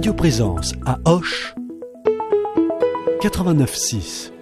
Radio Présence à Auch 89.6.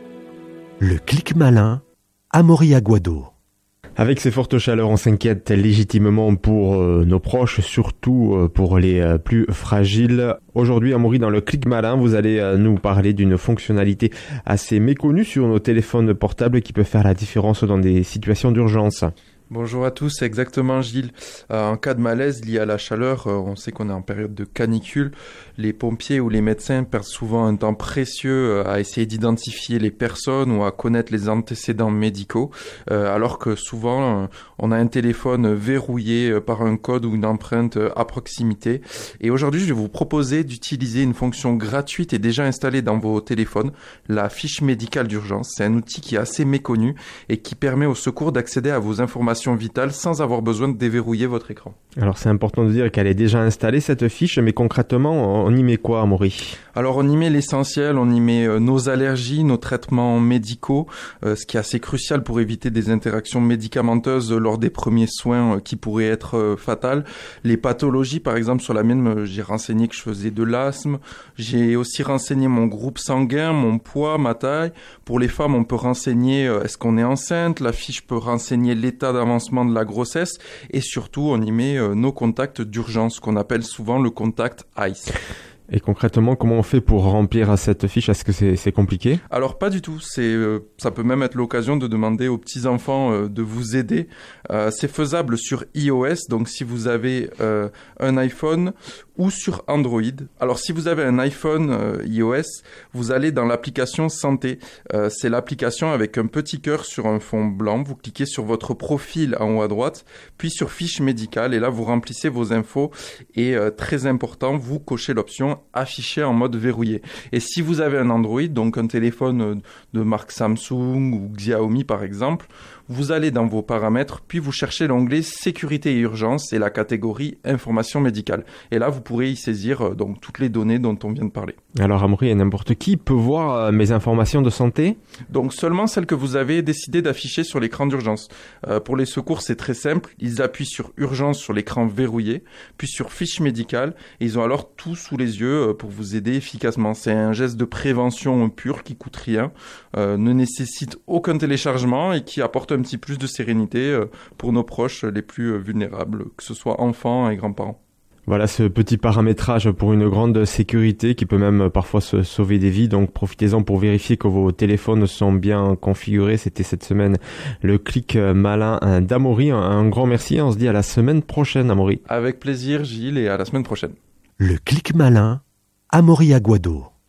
Le clic malin, Amaury Aguado. Avec ces fortes chaleurs, on s'inquiète légitimement pour nos proches, surtout pour les plus fragiles. Aujourd'hui, Amaury, dans le clic malin, vous allez nous parler d'une fonctionnalité assez méconnue sur nos téléphones portables qui peut faire la différence dans des situations d'urgence. Bonjour à tous, c'est exactement Gilles. En cas de malaise lié à la chaleur, on sait qu'on est en période de canicule. Les pompiers ou les médecins perdent souvent un temps précieux à essayer d'identifier les personnes ou à connaître les antécédents médicaux, alors que souvent on a un téléphone verrouillé par un code ou une empreinte à proximité. Et aujourd'hui, je vais vous proposer d'utiliser une fonction gratuite et déjà installée dans vos téléphones, la fiche médicale d'urgence. C'est un outil qui est assez méconnu et qui permet au secours d'accéder à vos informations vitale sans avoir besoin de déverrouiller votre écran. Alors c'est important de dire qu'elle est déjà installée cette fiche, mais concrètement on y met quoi, Amaury ? Alors on y met l'essentiel, on y met nos allergies, nos traitements médicaux, ce qui est assez crucial pour éviter des interactions médicamenteuses lors des premiers soins qui pourraient être fatales. Les pathologies, par exemple sur la mienne, j'ai renseigné que je faisais de l'asthme, j'ai aussi renseigné mon groupe sanguin, mon poids, ma taille. Pour les femmes, on peut renseigner est-ce qu'on est enceinte, la fiche peut renseigner l'état d'avancement de la grossesse et surtout on y met nos contacts d'urgence qu'on appelle souvent le contact ICE. Et concrètement, comment on fait pour remplir cette fiche ? Est-ce que c'est compliqué ? Alors pas du tout, ça peut même être l'occasion de demander aux petits-enfants de vous aider. C'est faisable sur iOS, donc si vous avez un iPhone ou sur Android. Alors si vous avez un iPhone iOS, vous allez dans l'application Santé. C'est l'application avec un petit cœur sur un fond blanc. Vous cliquez sur votre profil en haut à droite, puis sur fiche médicale et là vous remplissez vos infos et très important, vous cochez l'option affiché en mode verrouillé. Et si vous avez un Android, donc un téléphone de marque Samsung ou Xiaomi par exemple, vous allez dans vos paramètres, puis vous cherchez l'onglet sécurité et urgence et la catégorie information médicale. Et là, vous pourrez y saisir donc toutes les données dont on vient de parler. Alors Amaury, n'importe qui peut voir mes informations de santé ? Donc seulement celles que vous avez décidé d'afficher sur l'écran d'urgence. Pour les secours, c'est très simple. Ils appuient sur urgence sur l'écran verrouillé, puis sur fiche médicale, et ils ont alors tout sous les yeux pour vous aider efficacement. C'est un geste de prévention pur qui coûte rien, ne nécessite aucun téléchargement et qui apporte un petit plus de sérénité pour nos proches les plus vulnérables, que ce soit enfants et grands-parents. Voilà ce petit paramétrage pour une grande sécurité qui peut même parfois sauver des vies. Donc profitez-en pour vérifier que vos téléphones sont bien configurés. C'était cette semaine le clic malin d'Amaury. Un grand merci. On se dit à la semaine prochaine, Amaury. Avec plaisir, Gilles, et à la semaine prochaine. Le clic malin, Amaury Aguado.